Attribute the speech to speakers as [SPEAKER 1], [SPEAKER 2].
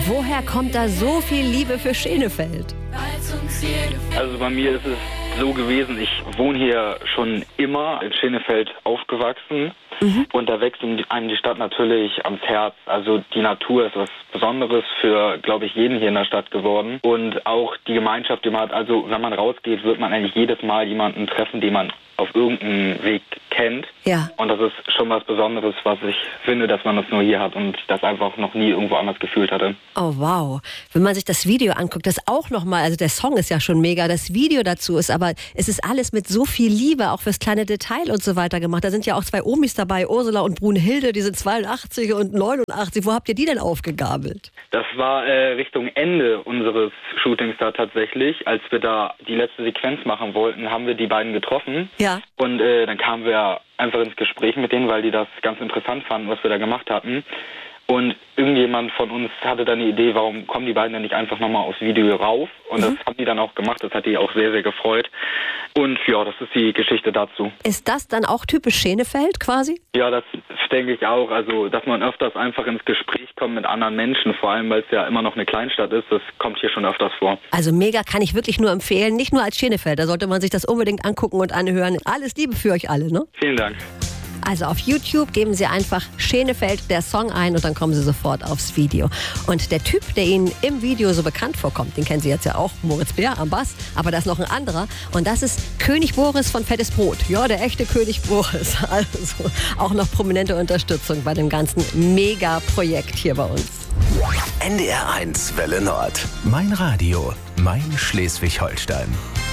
[SPEAKER 1] Woher kommt da so viel Liebe für Schenefeld?
[SPEAKER 2] Also bei mir ist es so gewesen, ich wohne hier schon immer in Schenefeld aufgewachsen. Und da wächst einem die Stadt natürlich ans Herz. Also die Natur ist was Besonderes für, glaube ich, jeden hier in der Stadt geworden. Und auch die Gemeinschaft, die man hat. Also wenn man rausgeht, wird man eigentlich jedes Mal jemanden treffen, den man auf irgendeinem Weg kennt.
[SPEAKER 1] Ja.
[SPEAKER 2] Und das ist schon was Besonderes, was ich finde, dass man das nur hier hat und das einfach noch nie irgendwo anders gefühlt hatte.
[SPEAKER 1] Oh wow. Wenn man sich das Video anguckt, das auch nochmal, also der Song ist ja schon mega, das Video dazu ist, aber es ist alles mit so viel Liebe, auch fürs kleine Detail und so weiter gemacht. Da sind ja auch 2 Omis dabei, Ursula und Brunhilde, die sind 82 und 89. Wo habt ihr die denn aufgegabelt?
[SPEAKER 2] Das war Richtung Ende unseres Shootings da tatsächlich. Als wir da die letzte Sequenz machen wollten, haben wir die beiden getroffen.
[SPEAKER 1] Ja.
[SPEAKER 2] Und dann kamen wir einfach ins Gespräch mit denen, weil die das ganz interessant fanden, was wir da gemacht hatten. Und irgendjemand von uns hatte dann die Idee, warum kommen die beiden denn nicht einfach nochmal aufs Video rauf? Und das haben die dann auch gemacht, das hat die auch sehr, sehr gefreut. Und ja, das ist die Geschichte dazu.
[SPEAKER 1] Ist das dann auch typisch Schenefeld quasi?
[SPEAKER 2] Ja, das denke ich auch. Also, dass man öfters einfach ins Gespräch kommt mit anderen Menschen, vor allem, weil es ja immer noch eine Kleinstadt ist, das kommt hier schon öfters vor.
[SPEAKER 1] Also mega, kann ich wirklich nur empfehlen, nicht nur als Schenefeld, da sollte man sich das unbedingt angucken und anhören. Alles Liebe für euch alle, ne?
[SPEAKER 2] Vielen Dank.
[SPEAKER 1] Also auf YouTube geben Sie einfach Schenefeld, der Song ein und dann kommen Sie sofort aufs Video. Und der Typ, der Ihnen im Video so bekannt vorkommt, den kennen Sie jetzt ja auch, Moritz Bär am Bass, aber da ist noch ein anderer und das ist König Boris von Fettes Brot. Ja, der echte König Boris. Also auch noch prominente Unterstützung bei dem ganzen Mega-Projekt hier bei uns.
[SPEAKER 3] NDR 1 Welle Nord. Mein Radio, mein Schleswig-Holstein.